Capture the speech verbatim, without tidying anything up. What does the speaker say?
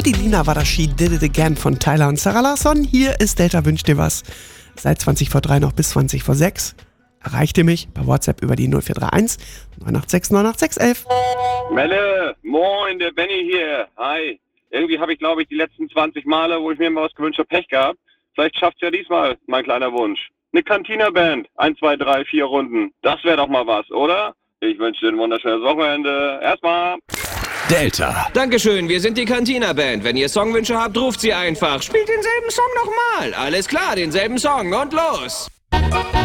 Für die Lina war das She Did It Again von Tyler und Sarah Larsson. Hier ist Delta wünscht dir was. Seit zwanzig vor drei noch bis zwanzig vor sechs. Erreicht ihr mich per WhatsApp über die null vier drei eins neun acht sechs neun acht sechs elf. Melle, moin, der Benny hier. Hi. Irgendwie habe ich, glaube ich, die letzten zwanzig Male, wo ich mir mal was gewünscht habe, Pech gehabt. Vielleicht schafft's ja diesmal, mein kleiner Wunsch. Eine Cantina-Band. Eins, zwei, drei, vier Runden. Das wäre doch mal was, oder? Ich wünsche dir ein wunderschönes Wochenende. Erstmal. Delta. Dankeschön, wir sind die Cantina-Band. Wenn ihr Songwünsche habt, ruft sie einfach. Spielt denselben Song nochmal. Alles klar, denselben Song und los.